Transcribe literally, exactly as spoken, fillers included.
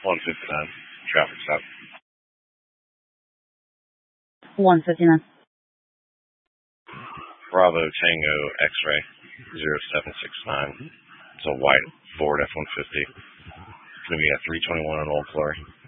one fifty-nine. Traffic stop. one fifty-nine. Bravo Tango X-ray zero seven six nine. It's a white Ford F one fifty. It's going to be at three twenty-one on Old Glory.